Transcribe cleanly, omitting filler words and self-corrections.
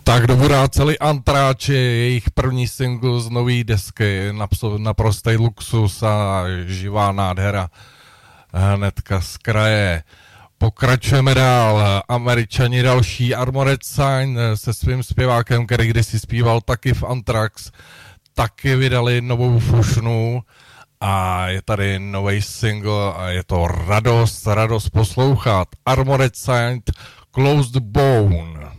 Tak kdo bude celý Antráči, jejich první single z nový desky, naprostý luxus a živá nádhera hnedka z kraje. Pokračujeme dál, Američani další, Armored Sign se svým zpěvákem, který kdysi zpíval taky v Anthrax, taky vydali novou fušnu a je tady nový single a je to radost poslouchat. Armored Sign, Closed Bone.